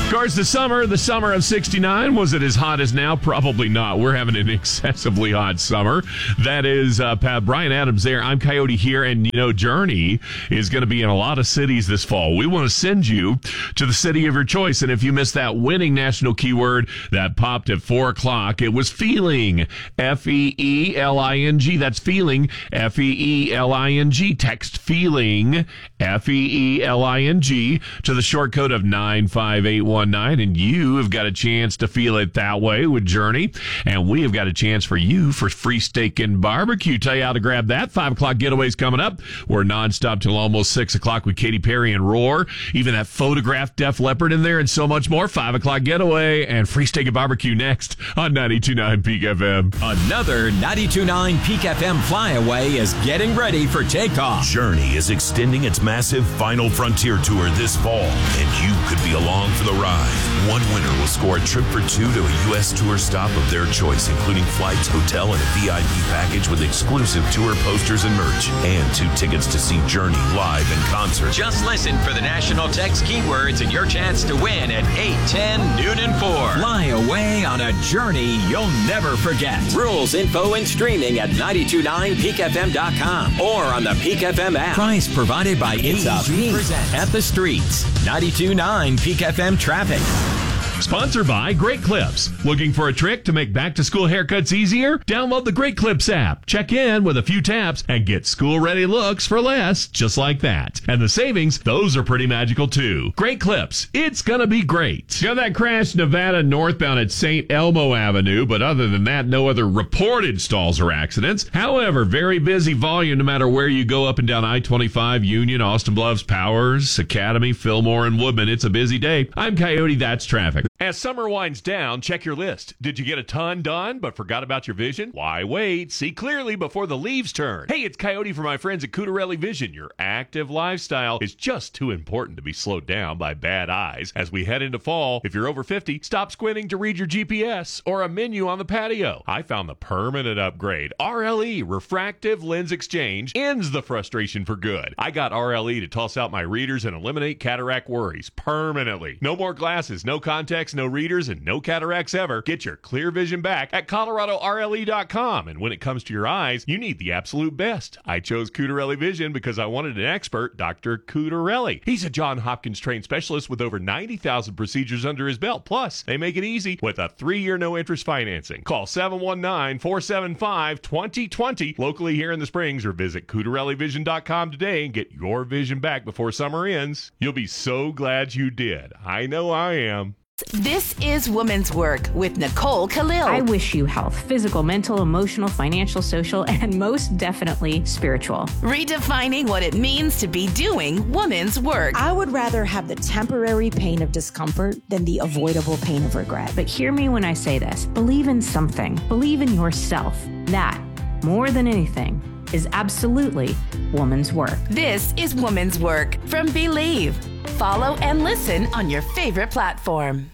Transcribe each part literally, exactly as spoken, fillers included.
Of course, the summer, the summer of sixty-nine, was it as hot as now? Probably not. We're having an excessively hot summer. That is uh, Pat, Brian Adams there. I'm Coyote here, and you know, Journey is going to be in a lot of cities this fall. We want to send you to the city of your choice, and if you missed that winning national keyword that popped at four o'clock, it was feeling. F E E L I N G. That's feeling. F E E L I N G. Text feeling. F E E L I N G to the short code of nine five eight one nine, and you have got a chance to feel it that way with Journey, and we have got a chance for you for free steak and barbecue. Tell you how to grab that. Five o'clock getaway's coming up. We're nonstop till almost six o'clock with Katy Perry and Roar. Even that photographed Def Leppard in there and so much more. Five o'clock getaway and free steak and barbecue next on ninety-two point nine Peak F M. Another ninety-two point nine Peak F M flyaway is getting ready for takeoff. Journey is extending its massive Final Frontier tour this fall, and you could be along for the ride. One winner will score a trip for two to a U S tour stop of their choice, including flights, hotel, and a V I P package with exclusive tour posters and merch, and two tickets to see Journey live in concert. Just listen for the national text keywords and your chance to win at eight, ten, noon, and four. Fly away on a journey you'll never forget. Rules, info, and streaming at nine two nine peak f m dot com or on the Peak F M app. Price provided by A G at the Streets. ninety-two point nine Peak F M traffic. Sponsored by Great Clips. Looking for a trick to make back-to-school haircuts easier? Download the Great Clips app. Check in with a few taps and get school-ready looks for less, just like that. And the savings, those are pretty magical, too. Great Clips. It's gonna be great. Got that crash Nevada northbound at Saint Elmo Avenue, but other than that, no other reported stalls or accidents. However, very busy volume no matter where you go up and down I twenty-five, Union, Austin Bluffs, Powers, Academy, Fillmore, and Woodman. It's a busy day. I'm Coyote. That's traffic. As summer winds down, check your list. Did you get a ton done but forgot about your vision? Why wait? See clearly before the leaves turn. Hey, it's Coyote for my friends at Cutarelli Vision. Your active lifestyle is just too important to be slowed down by bad eyes. As we head into fall, if you're over fifty, stop squinting to read your G P S or a menu on the patio. I found the permanent upgrade. R L E, Refractive Lens Exchange, ends the frustration for good. I got R L E to toss out my readers and eliminate cataract worries permanently. No more glasses, no contacts, no readers, and no cataracts ever. Get your clear vision back at Colorado R L E dot com. And when it comes to your eyes, you need the absolute best. I chose Cutarelli Vision because I wanted an expert, Doctor Cutarelli. He's a Johns Hopkins trained specialist with over ninety thousand procedures under his belt. Plus, they make it easy with a three-year no-interest financing. Call seven one nine, four seven five, two zero two zero locally here in the Springs, or visit Cutarelli Vision dot com today and get your vision back before summer ends. You'll be so glad you did. I know I am. This is Woman's Work with Nicole Khalil. I wish you health, physical, mental, emotional, financial, social, and most definitely spiritual. Redefining what it means to be doing woman's work. I would rather have the temporary pain of discomfort than the avoidable pain of regret. But hear me when I say this. Believe in something. Believe in yourself. That, more than anything, is absolutely woman's work. This is Woman's Work from Believe. Follow and listen on your favorite platform.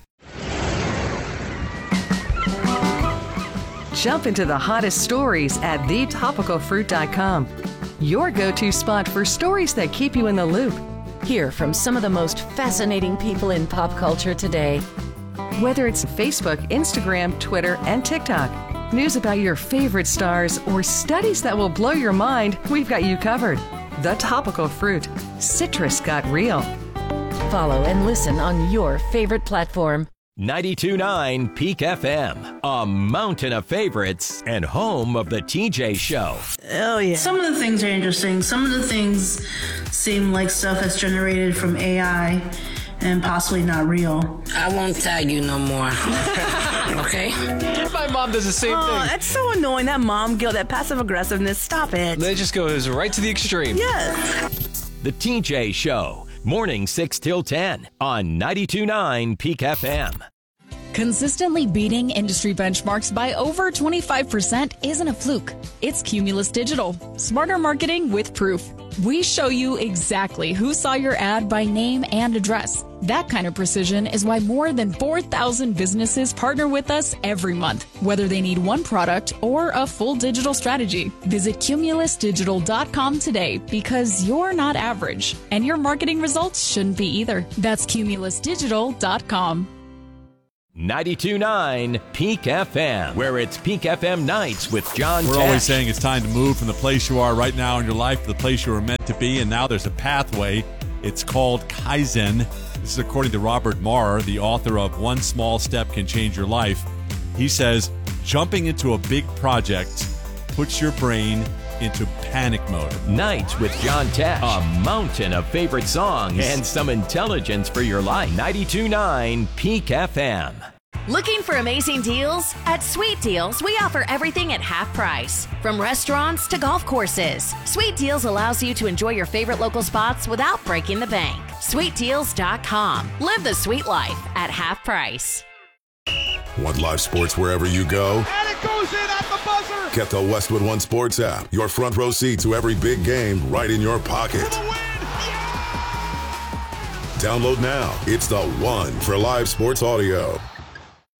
Jump into the hottest stories at the topical fruit dot com. Your go-to spot for stories that keep you in the loop. Hear from some of the most fascinating people in pop culture today. Whether it's Facebook, Instagram, Twitter, and TikTok, news about your favorite stars, or studies that will blow your mind, we've got you covered. The Topical Fruit. Citrus got real. Follow and listen on your favorite platform. ninety-two point nine Peak F M, a mountain of favorites and home of the T J Show. Oh, yeah. Some of the things are interesting. Some of the things seem like stuff that's generated from A I and possibly not real. I won't tag you no more. Okay? My mom does the same oh, thing. That's so annoying. That mom guilt, that passive aggressiveness. Stop it. They just goes right to the extreme. Yes. The T J Show. Morning six till ten on ninety-two point nine Peak F M. Consistently beating industry benchmarks by over twenty-five percent isn't a fluke. It's Cumulus Digital. Smarter marketing with proof. We show you exactly who saw your ad by name and address. That kind of precision is why more than four thousand businesses partner with us every month, whether they need one product or a full digital strategy. Visit Cumulus Digital dot com today because you're not average, and your marketing results shouldn't be either. That's Cumulus Digital dot com. ninety-two point nine Peak F M, where it's Peak F M nights with John We're Tesh. always saying it's time to move from the place you are right now in your life to the place you were meant to be, and now there's a pathway. It's called Kaizen. This is according to Robert Marr, the author of One Small Step Can Change Your Life. He says, jumping into a big project puts your brain into panic mode. Nights with John Tesh. A mountain of favorite songs and some intelligence for your life. ninety-two point nine Peak F M. Looking for amazing deals? At Sweet Deals, we offer everything at half price. From restaurants to golf courses, Sweet Deals allows you to enjoy your favorite local spots without breaking the bank. Sweet Deals dot com. Live the sweet life at half price. Want live sports wherever you go? And it goes in at the buzzer! Get the Westwood One Sports app. Your front row seat to every big game right in your pocket. For the win! Yeah! Download now. It's the one for live sports audio.